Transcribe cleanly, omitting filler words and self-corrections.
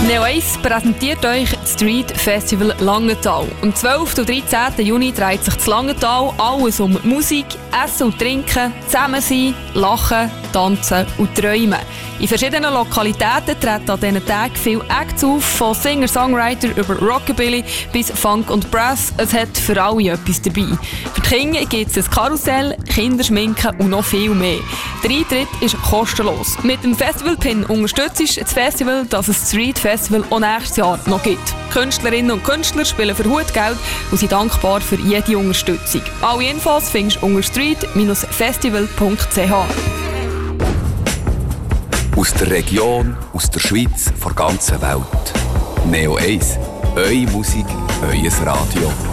Neo 1 präsentiert euch das Street Festival Langenthal. Am 12. und 13. Juni dreht sich das Langenthal alles um Musik, Essen und Trinken, zusammen sein, lachen, tanzen und träumen. In verschiedenen Lokalitäten treten an diesen Tagen viele Acts auf, von Singer-Songwriter über Rockabilly bis Funk und Brass. Es hat für alle etwas dabei. Für die Kinder gibt es ein Karussell, Kinderschminken und noch viel mehr. Der Eintritt ist kostenlos. Mit dem Festival-Pin unterstützt das Festival, dass es das Street Festival auch nächstes Jahr noch gibt. Künstlerinnen und Künstler spielen für gut Geld und sind dankbar für jede Unterstützung. Alle Infos findest du unter street-festival.ch. Aus der Region, aus der Schweiz, von der ganzen Welt. Neo 1, eure Musik, euer Radio.